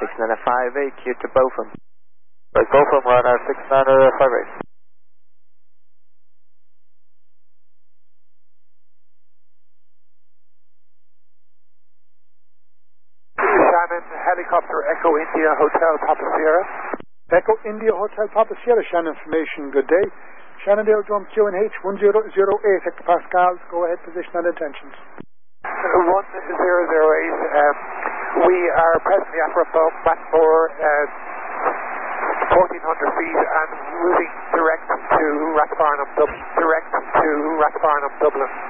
6958, Q to Botham. Right, Botham, we're on our 6958. Shannon, helicopter Echo India Hotel Papa Sierra. Echo India Hotel Papa Sierra, Shannon information, good day. Shannondale Drum QNH 1008 hectopascals, go ahead, position and intentions. 1008, we are presently at Blackmore, 1400 feet and moving direct to Rathfarnham, Dublin.